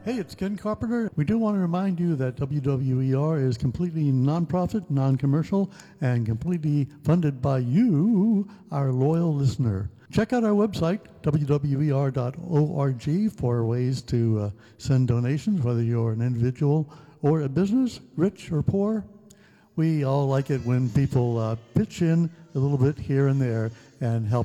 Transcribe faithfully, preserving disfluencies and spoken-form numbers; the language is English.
Hey, it's Ken Carpenter. We do want to remind you that W W E R is completely nonprofit, non-commercial, and completely funded by you, our loyal listener. Check out our website, w w e r dot org, for ways to uh, send donations, whether you're an individual or a business, rich or poor. We all like it when people uh, pitch in a little bit here and there and help